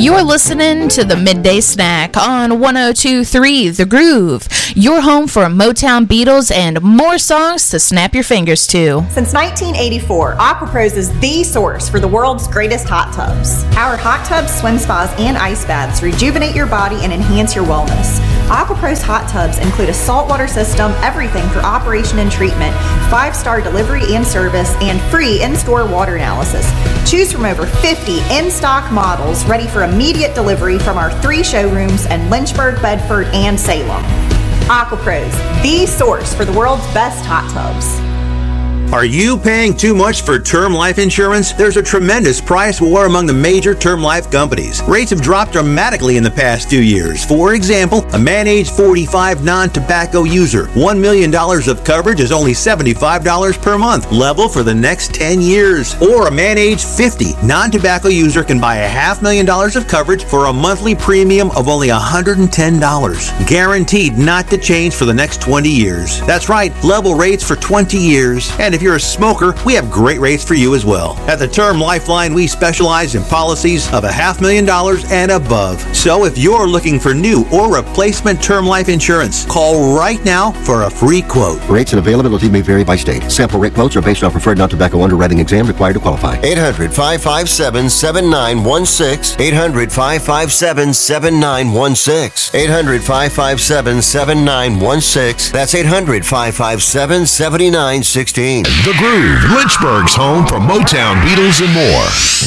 You're listening to the Midday Snack on 102.3 The Groove, your home for Motown, Beatles, and more songs to snap your fingers to. Since 1984, AquaPros is the source for the world's greatest hot tubs. Our hot tubs, swim spas, and ice baths rejuvenate your body and enhance your wellness. AquaPros hot tubs include a saltwater system, everything for operation and treatment, 5-star delivery and service, and free in-store water analysis. Choose from over 50 in-stock models ready for immediate delivery from our 3 showrooms in Lynchburg, Bedford, and Salem. AquaPros, the source for the world's best hot tubs. Are you paying too much for term life insurance? There's a tremendous price war among the major term life companies. Rates have dropped dramatically in the past 2 years. For example, a man age 45 non-tobacco user, $1 million of coverage is only $75 per month, level for the next 10 years. Or a man age 50 non-tobacco user can buy $500,000 of coverage for a monthly premium of only $110, guaranteed not to change for the next 20 years. That's right, level rates for 20 years. And if you're a smoker, we have great rates for you as well. At the Term Lifeline, we specialize in policies of $500,000 and above. So if you're looking for new or replacement term life insurance, call right now for a free quote. Rates and availability may vary by state. Sample rate quotes are based on preferred non-tobacco underwriting exam required to qualify. 800-557-7916. 800-557-7916. 800-557-7916. That's 800-557-7916. The Groove, Lynchburg's home for Motown, Beatles, and more.